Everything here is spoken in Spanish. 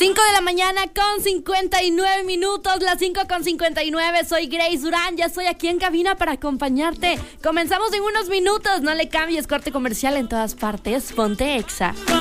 5 de la mañana con 59 minutos, las 5:59. Soy Grace Durán, ya estoy aquí en cabina para acompañarte. Comenzamos en unos minutos, no le cambies, corte comercial en todas partes. Ponte Exa.